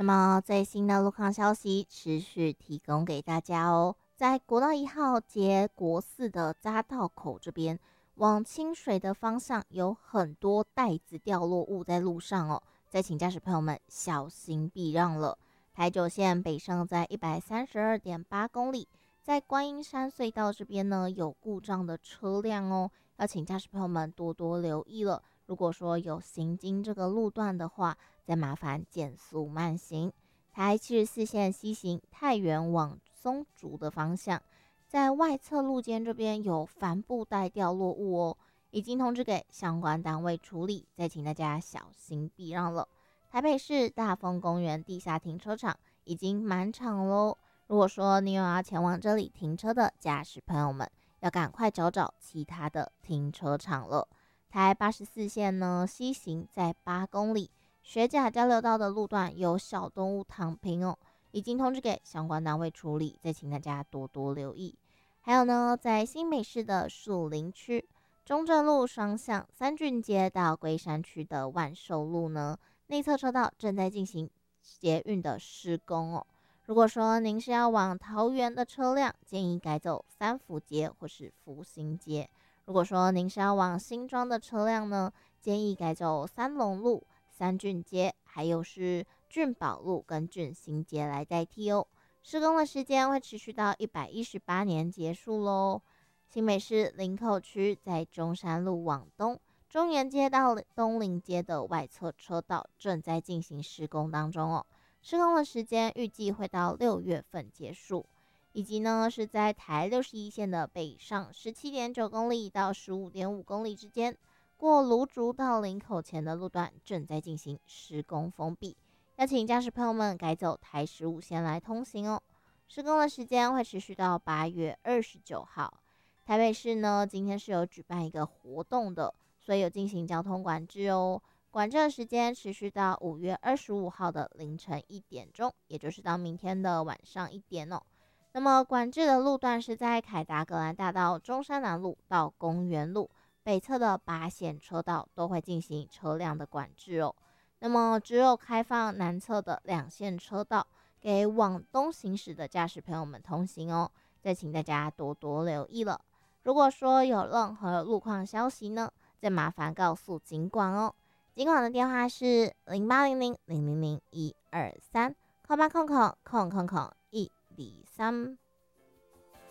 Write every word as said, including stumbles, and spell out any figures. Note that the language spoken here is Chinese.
那么最新的路况消息持续提供给大家哦。在国道一号接国四的匝道口这边，往清水的方向有很多袋子掉落物在路上哦，再请驾驶朋友们小心避让了。台九线北上在一百三十二点八公里，在观音山隧道这边呢有故障的车辆哦，要请驾驶朋友们多多留意了。如果说有行经这个路段的话，再麻烦减速慢行。台七十四线西行太原往松竹的方向，在外侧路肩这边有帆布袋掉落物哦，已经通知给相关单位处理，再请大家小心避让了。台北市大丰公园地下停车场已经满场喽，如果说你有要前往这里停车的驾驶朋友们，要赶快找找其他的停车场了。台八十四线呢西行在八公里，学甲交流道的路段有小动物躺平哦，已经通知给相关单位处理，再请大家多多留意。还有呢，在新北市的树林区中正路双向三郡街到龟山区的万寿路呢，内侧车道正在进行捷运的施工哦。如果说您是要往桃园的车辆，建议改走三福街或是福兴街。如果说您是要往新庄的车辆呢，建议改走三龙路、三郡街，还有是郡宝路跟郡新街来代替哦。施工的时间会持续到一百一十八年结束喽。新北市林口区在中山路往东、中原街到东林街的外侧车道正在进行施工当中哦。施工的时间预计会到六月份结束。以及呢是在台六十一线的北上十七点九公里到十五点五公里之间，过芦竹到林口前的路段正在进行施工封闭，要请驾驶朋友们改走台十五线来通行哦。施工的时间会持续到八月二十九号。台北市呢今天是有举办一个活动的，所以有进行交通管制哦。管制的时间持续到五月二十五号的凌晨一点钟，也就是到明天的晚上一点哦。那么管制的路段是在凯达格兰大道中山南路到公园路北侧的八线车道都会进行车辆的管制哦。那么只有开放南侧的两线车道给往东行驶的驾驶朋友们通行哦，再请大家多多留意了。如果说有任何路况消息呢，再麻烦告诉警管哦。警管的电话是零八零零零零零一二三空八空空空空空一。第三